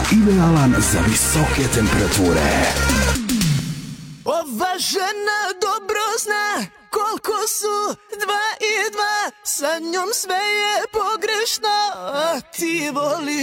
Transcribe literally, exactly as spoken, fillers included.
idealan za visoke temperature. Ova žena dobro zna koliko su dva i dva, sa njom sve je pogrešno, a ti voliš